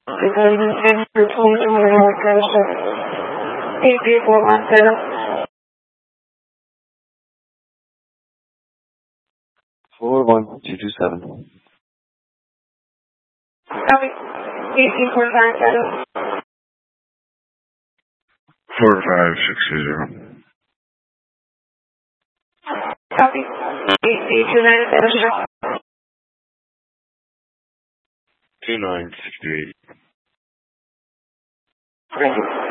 Floor 1227. Copy. 18457. 4560. Copy. 297. 2968. Thank you.